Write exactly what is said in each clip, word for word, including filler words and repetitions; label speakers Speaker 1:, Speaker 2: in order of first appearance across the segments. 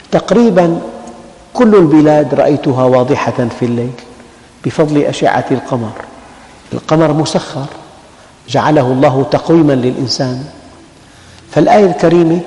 Speaker 1: تقريبا كل البلاد رأيتها واضحة في الليل بفضل أشعة القمر. القمر مسخر، جعله الله تقويما للإنسان. فالآية الكريمة: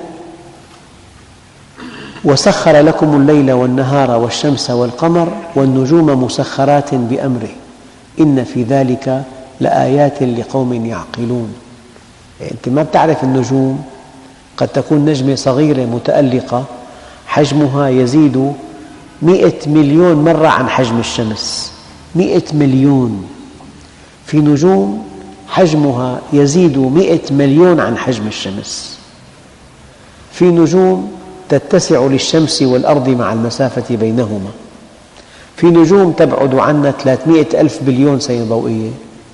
Speaker 1: وسخر لكم الليل والنهار والشمس والقمر والنجوم مسخرات بأمره إن في ذلك لآيات لقوم يعقلون. يعني أنت ما بتعرف النجوم، قد تكون نجمة صغيرة متألقة حجمها يزيد مئة مليون مرة عن حجم الشمس، مئة مليون. في نجوم حجمها يزيد مئة مليون عن حجم الشمس. في نجوم تتسع للشمس والأرض مع المسافة بينهما. في نجوم تبعد عنا ثلاثمئة ألف بليون سنة ضوئية.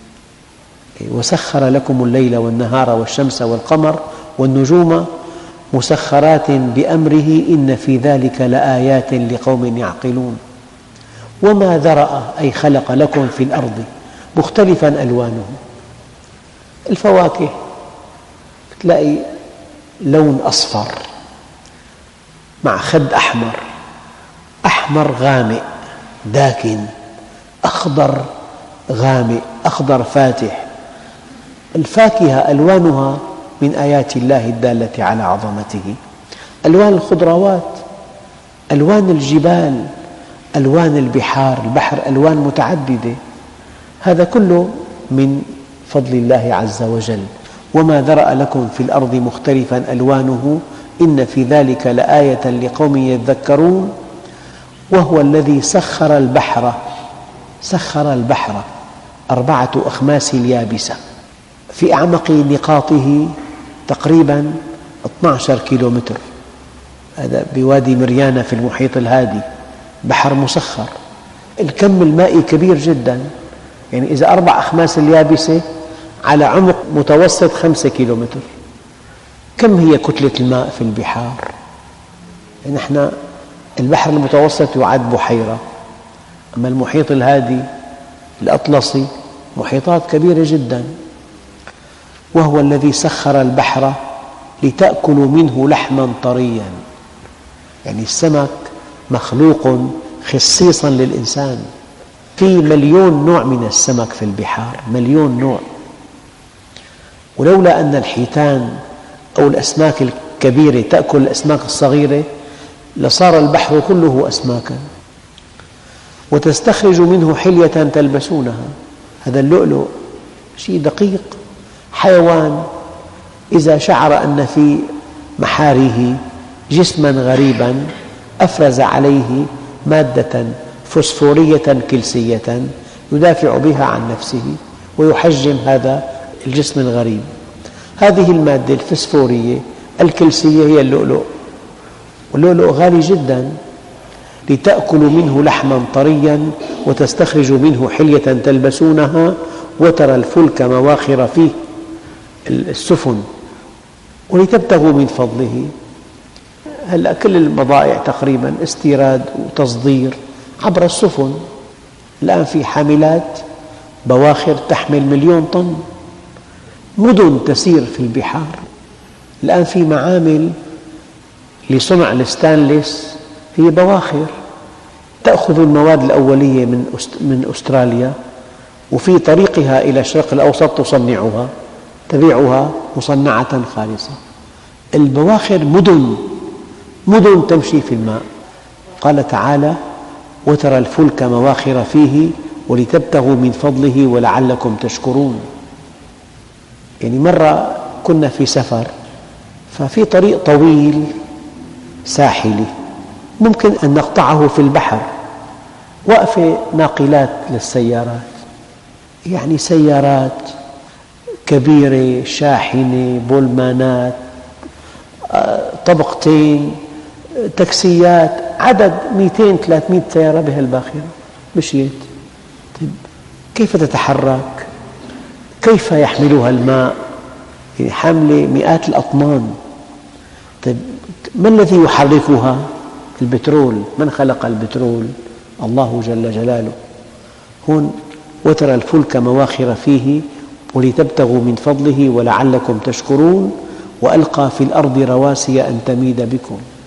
Speaker 1: وسخر لكم الليل والنهار والشمس والقمر والنجوم مسخرات بأمره إن في ذلك لآيات لقوم يعقلون. وما ذرأ أي خلق لكم في الأرض مختلفا ألوانه. الفواكه تلاقي لون أصفر مع خد أحمر، أحمر غامق داكن، أخضر غامق، أخضر فاتح. الفاكهة ألوانها من آيات الله الدالة على عظمته. ألوان الخضروات، ألوان الجبال، ألوان البحار، البحر ألوان متعددة. هذا كله من فضل الله عز وجل. وما ذرأ لكم في الأرض مختلفا ألوانه إن في ذلك لآية لقوم يذكرون. وهو الذي سخر البحر سخر البحر أربعة أخماس اليابسة في أعمق نقاطه تقريبا اثني عشر كيلومتر. هذا بوادي مريانا في المحيط الهادي، بحر مسخر. الكم المائي كبير جدا، يعني إذا أربع أخماس اليابسة على عمق متوسط خمسة كيلومتر. كم هي كتلة الماء في البحار؟ نحن البحر المتوسط يعد بحيرة، أما المحيط الهادي الأطلسي محيطات كبيرة جدا. وهو الذي سخر البحر لتأكلوا منه لحما طريا. يعني السمك مخلوق خصيصا للإنسان. في مليون نوع من السمك في البحار، مليون نوع. ولولا أن الحيتان أو الأسماك الكبيرة تأكل الأسماك الصغيرة لصار البحر كله أسماكا. وتستخرج منه حلية تلبسونها. هذا اللؤلؤ شيء دقيق. حيوان إذا شعر أن في محاره جسما غريبا أفرز عليه مادة فسفورية كلسية يدافع بها عن نفسه ويحجم هذا الجسم الغريب. هذه المادة الفسفورية الكلسية هي اللؤلؤ، واللؤلؤ غالي جدا. لتأكلوا منه لحما طريا وتستخرجوا منه حلية تلبسونها وترى الفلك مواخر فيه، السفن، ولتبتغوا من فضله. هلأ كل البضائع تقريبا استيراد وتصدير عبر السفن. الآن في حاملات بواخر تحمل مليون طن، مدن تسير في البحار. الآن في معامل لصنع الستانلس هي بواخر تأخذ المواد الأولية من أستراليا وفي طريقها إلى الشرق الأوسط تصنعها، تبيعها مصنعة خالصة. البواخر مدن مدن تمشي في الماء. قال تعالى: وترى الفلك مواخر فيه ولتبتغوا من فضله ولعلكم تشكرون. يعني مرة كنا في سفر، ففي طريق طويل ساحلي ممكن أن نقطعه في البحر، وقفة ناقلات للسيارات، يعني سيارات كبيرة شاحنة بولمانات طبقتين تاكسيات، عدد مئتين ثلاثمئة سيارة بهالباخرة مشيت. طيب كيف تتحرك؟ كيف يحملها الماء؟ يعني حاملة مئات الأطنان. طيب ما الذي يحركها؟ البترول. من خلق البترول؟ الله جل جلاله. هون وترى الفلك مواخر فيه ولتبتغوا من فضله ولعلكم تشكرون وألقى في الأرض رواسي أن تميد بكم